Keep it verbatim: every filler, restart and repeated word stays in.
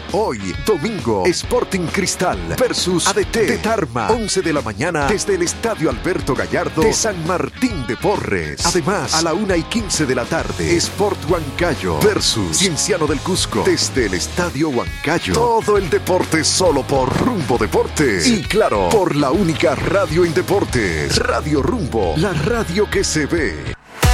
Hoy, domingo, Sporting Cristal versus A D T de Tarma, once de la mañana desde el Estadio Alberto Gallardo de San Martín de Porres. Además, a la una y quince de la tarde, Sport Huancayo versus Cienciano del Cusco desde el Estadio Huancayo. Todo el deporte solo por Rumbo Deportes. Y claro, por la única radio en deportes, Radio Rumbo, la radio que se ve.